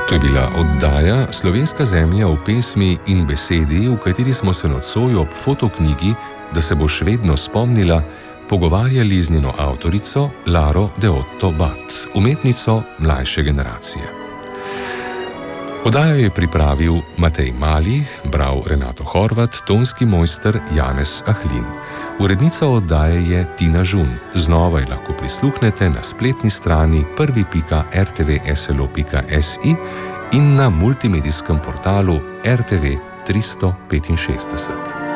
To je bila oddaja Slovenska zemlja v pesmi in besedi, v kateri smo se nocoj ob fotoknjigi, da se boš vedno spomnila, pogovarjali z njeno avtorico Laro de Otto Bat, umetnico mlajše generacije. Oddajo je pripravil Matej Malih, bral Renato Horvat, tonski mojster Janez Ahlin. Urednica oddaje je Tina Žun. Znova je lahko prisluhnete na spletni strani prvi.rtvslo.si in na multimedijskem portalu RTV 365.